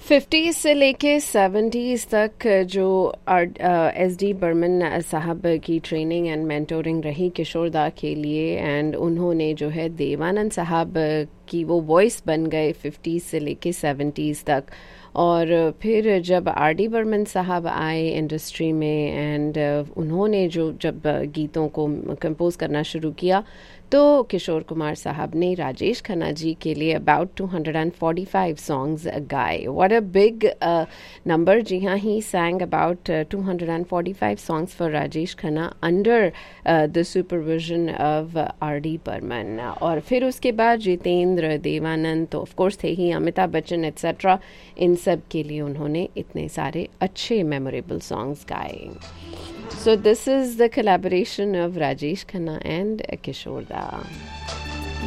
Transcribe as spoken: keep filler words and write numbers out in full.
Fifties से लेके seventies तक जो एस डी बर्मन साहब की ट्रेनिंग एंड मेंटोरिंग रही किशोर दा के लिए, एंड उन्होंने जो है देवानंद साहब की वो वॉइस बन गए फिफ्टीज़ से लेके सेवेंटीज़ तक। और फिर जब आर डी बर्मन साहब आए इंडस्ट्री में एंड उन्होंने जो जब गीतों को कंपोज करना शुरू किया तो किशोर कुमार साहब ने राजेश खन्ना जी के लिए about two hundred forty five songs गाए। What a big number. जी हाँ, ही sang about uh, two hundred forty-five songs for Rajesh Khanna under uh, the supervision of uh, R D Burman. और फिर उसके बाद जितेंद्र, देवानंद तो ऑफ कोर्स थे ही, अमिताभ बच्चन एक्सेट्रा, इन सब के लिए उन्होंने इतने सारे अच्छे मेमोरेबल सॉन्ग्स गाए। So this is the collaboration of Rajesh Khanna and Kishore Da.